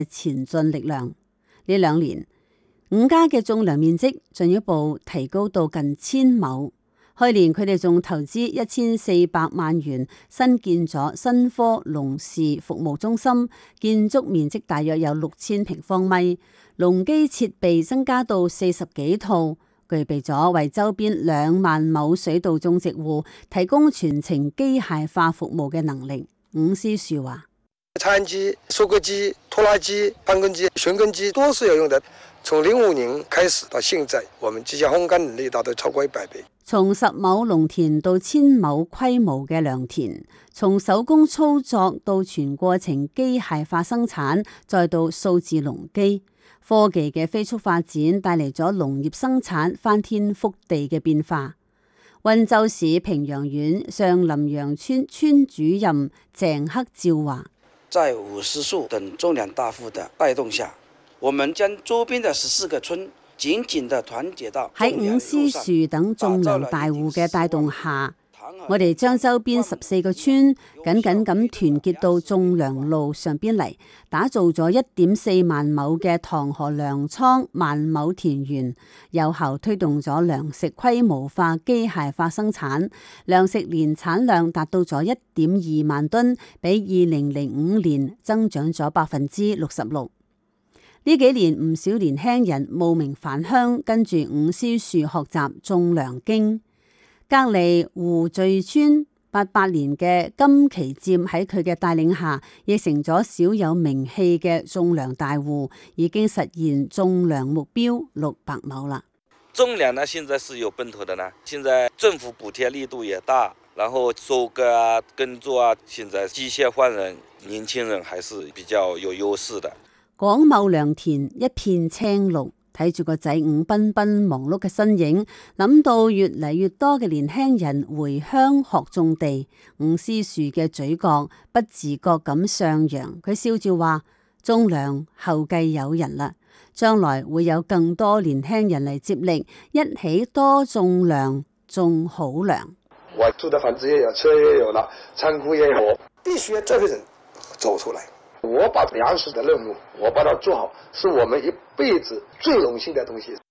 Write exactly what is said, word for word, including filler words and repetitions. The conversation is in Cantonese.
前進力量。呢兩年，伍家嘅種糧面積進一步提高到近千畝。去年佢哋仲投資一千四百萬元新建咗新科農事服務中心，建築面積大約有六千平方米，農機設備增加到四十幾套，具備咗為周邊兩萬畝水稻種植戶提供全程機械化服務嘅能力。伍思樹話： 插秧機、收割機、拖拉機、盤耕機、旋耕機都是要用的。從零五年開始到現在，我們機械烘乾能力達到超過一百倍。 從十畝農田到千畝規模嘅良田，從手工操作到全過程機械化生產，再到數字農機，科技嘅飛速發展帶嚟咗農業生產翻天覆地嘅變化。溫州市平陽縣上林陽村村主任鄭克照話： 在伍思樹等種糧大戶的帶動下，我們將周邊的十四個村緊緊地團結到喺伍思樹等種糧大戶嘅帶動下，我哋將周邊十四個村緊緊咁團結到種糧路上邊嚟，打造咗一點四萬畝嘅塘河糧倉、萬畝田園，有效推動咗糧食規模化、機械化生產，糧食年產量達到咗一點二萬噸，比二零零五年增長咗百分之六十六。呢幾年唔少年輕人慕名返鄉，跟住伍思樹學習種糧經。隔籬胡聚村八八年嘅金旗占喺佢嘅帶領下，亦成咗小有名氣嘅種糧大戶，已經實現種糧目標六百畝啦。 種糧呢，現在是有奔頭的呢。現在政府補貼力度也大，然後收割啊、耕作啊，現在機械換人，年輕人還是比較有優勢的。 廣畝良田一片青綠，睇住個仔伍彬彬忙碌嘅身影，諗到越嚟越多嘅年輕人回鄉學種地，伍思樹嘅嘴角不自覺咁上揚，佢笑住話：種糧後繼有人啦，將來會有更多年輕人嚟接力，一起多種糧，種好糧。 我住的房子也有，車也有了，倉庫也有，必須要這個人走出來。我把糧食的任務，我把它做好，是我們一輩子最榮幸的東西。